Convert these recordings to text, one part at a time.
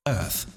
Earth.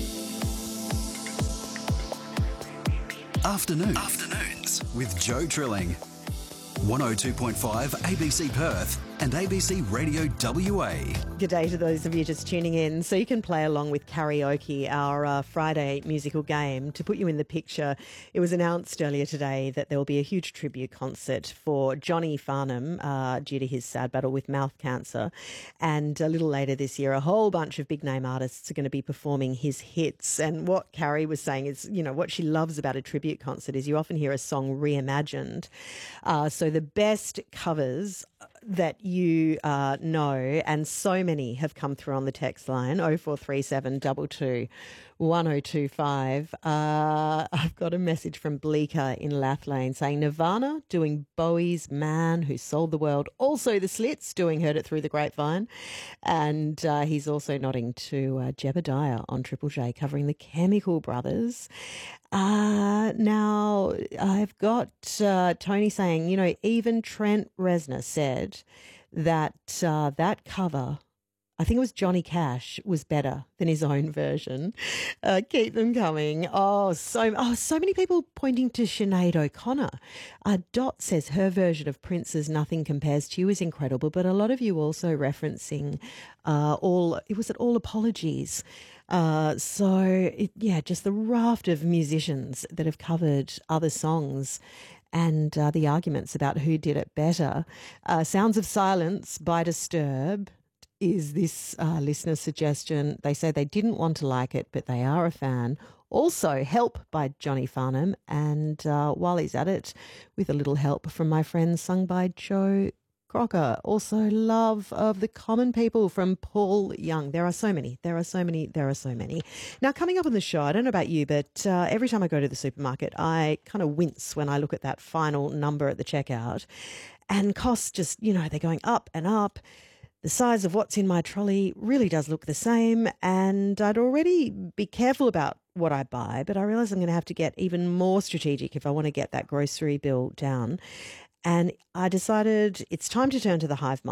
Afternoons with Joe Trilling. 102.5 ABC Perth and ABC Radio WA. Good day to those of you just tuning in. So you can play along with karaoke, our Friday musical game. To put you in the picture, it was announced earlier today that there will be a huge tribute concert for Johnny Farnham due to his sad battle with mouth cancer. And a little later this year, a whole bunch of big-name artists are going to be performing his hits. And what Carrie was saying is, you know, what she loves about a tribute concert is you often hear a song reimagined. So the best covers that you know, and so many have come through on the text line, 0437 22 1025. I've got a message from Bleecker in Lathlane saying Nirvana doing Bowie's Man Who Sold the World. Also the Slits doing Heard It Through the Grapevine. And he's also nodding to Jebediah on Triple J covering the Chemical Brothers. Now, I've got Tony saying, you know, even Trent Reznor said that that cover, I think it was Johnny Cash, was better than his own version. Keep them coming. So many people pointing to Sinead O'Connor. Dot says her version of Prince's Nothing Compares to You is incredible, but a lot of you also referencing All Apologies. Just the raft of musicians that have covered other songs and the arguments about who did it better. Sounds of Silence by Disturb is this listener's suggestion. They say they didn't want to like it, but they are a fan. Also, Help by Johnny Farnham, and while he's at it, with a little help from my friends, sung by Joe Crocker. Also, Love of the Common People from Paul Young. There are so many. Now, coming up on the show, I don't know about you, but every time I go to the supermarket, I kind of wince when I look at that final number at the checkout. And costs just, you know, they're going up and up. The size of what's in my trolley really does look the same, and I'd already be careful about what I buy, but I realise I'm going to have to get even more strategic if I want to get that grocery bill down. And I decided it's time to turn to the Hive